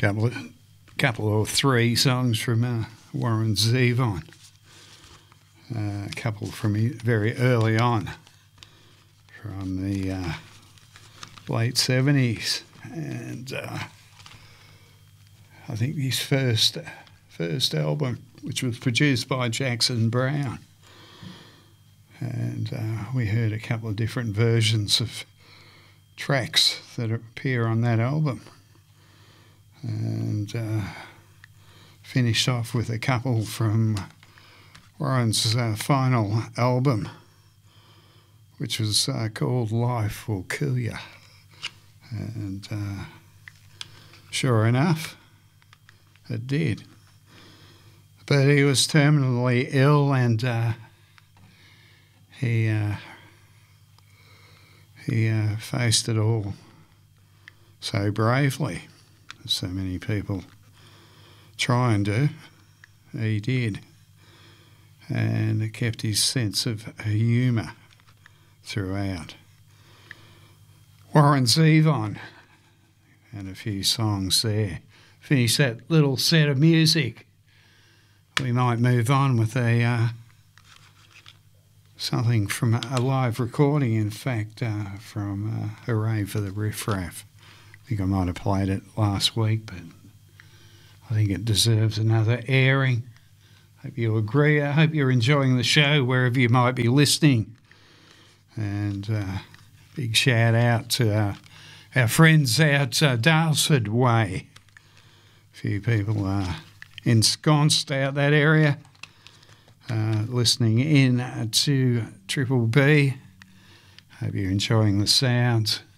couple or three songs from Warren Zevon. A couple from very early on, from the late 70s, and I think his first album, which was produced by Jackson Browne. And we heard a couple of different versions of tracks that appear on that album. And finished off with a couple from Warren's final album, which was called Life Will Kill Ya. And sure enough, it did. But he was terminally ill, and he faced it all so bravely, as so many people try and do. He did, and it kept his sense of humour throughout. Warren Zevon and a few songs there. Finish that little set of music. We might move on with something from a live recording, in fact, from Hooray for the Riff Raff. I think I might have played it last week, but I think it deserves another airing. Hope you agree. I hope you're enjoying the show wherever you might be listening. And big shout out to our friends out Daylesford Way. A few people ensconced out that area. Listening in to Triple B. Hope you're enjoying the sounds.